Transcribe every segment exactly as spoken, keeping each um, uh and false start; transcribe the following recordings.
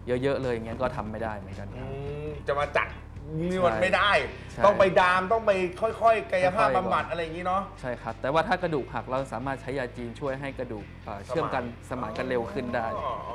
เยอะๆเลยอย่างเงี้ยก็ทำไม่ได้เหมือนกันครับจะมาจัดนวดไม่ได้ต้องไปดามต้องไปค่อยๆกายภาพบำบัดอะไรอย่างนี้เนาะใช่ครับแต่ว่าถ้ากระดูกหักเราสามารถใช้ยาจีนช่วยให้กระดูกเชื่อมกันสมานกันเร็วขึ้นได้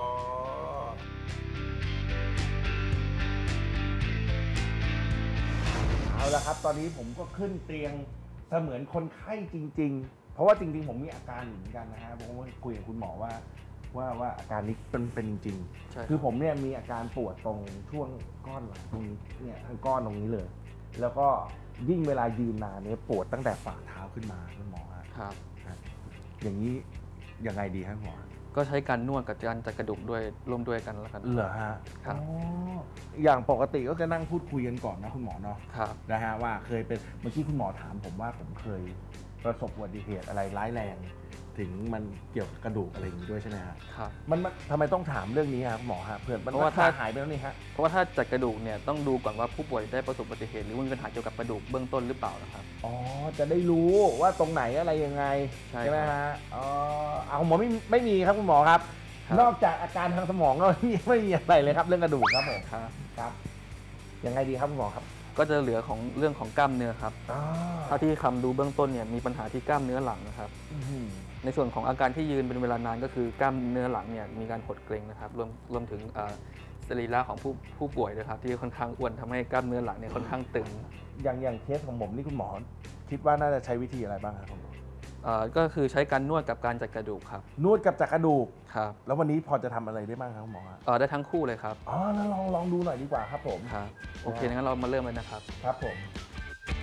เอาละครับตอนนี้ผมก็ขึ้นเตียงเสมือนคนไข้จริงๆเพราะว่าจริงๆผมมีอาการเหมือนกันนะฮะผมก็คุยกับคุณหมอว่าว่าว่าอาการนี้เป็นเป็นจริงๆคือผมเนี่ยมีอาการปวดตรงช่วงก้อนหลังตรงนี้เนี่ยทั้งก้อนตรงนี้เลยแล้วก็ยิ่งเวลายืนนานเนี่ยปวดตั้งแต่ฝ่าเท้าขึ้นมาคุณหมอครับอย่างนี้ยังไงดีครับหมอก็ใช้การนวดกับการจัดกระดูกด้วยร่วมด้วยกันแล้วกันเหรอฮะครับอย่างปกติก็จะนั่งพูดคุยกันก่อนนะคุณหมอเนาะครับนะฮะว่าเคยเป็นเมื่อกี้คุณหมอถามผมว่าผมเคยประสบอุบัติเหตุอะไรร้ายแรงถึงมันเกี่ยวกับกระดูกอะไรอย่างนี้ด้วยใช่ไหมฮะครับมันทำไมต้องถามเรื่องนี้ครับหมอฮะเพื่อนเพราะว่าถ้าหายไปแล้วนี่ฮะเพราะว่าถ้าจัดกระดูกเนี่ยต้องดูก่อนว่าผู้ป่วยได้ประสบอุบัติเหตุหรือมีปัญหาเกี่ยวกับกระดูกเบื้องต้นหรือเปล่านะครับอ๋อจะได้รู้ว่าตรงไหนอะไรยังไงใช่ไหมฮะอ๋อเอาหมอไม่ไม่มีครับคุณหมอครับนอกจากอาการทางสมองก็ไม่ไม่มีอะไรเลยครับเรื่องกระดูกครับผมครับครับยังไงดีครับคุณหมอครับก็จะเหลือของเรื่องของกล้ามเนื้อครับถ้าที่คำดูเบื้องต้นเนี่ยมีปัญหาที่กล้ามเนื้อหลังนะครับในส่วนของอาการที่ยืนเป็นเวลานานก็คือกล้ามเนื้อหลังเนี่ยมีการหดเกร็งนะครับรวมรวมถึงสรีระของผู้ผู้ป่วยนะครับที่ค่อนข้างอ้วนทำให้กล้ามเนื้อหลังเนี่ยค่อนข้างตึงอย่างอย่างเคสของผมนี่คุณหมอคิดว่าน่าจะใช้วิธีอะไรบ้างครับคุณหมอก็คือใช้การนวดกับการจัดกระดูกครับนวดกับจัดกระดูกครับแล้ววันนี้พอจะทำอะไรได้บ้างครับหมออ๋อได้ทั้งคู่เลยครับอ๋อแล้วลองลองดูหน่อยดีกว่าครับผมครับโอเคงั้นเรามาเริ่มเลยนะครับครับผม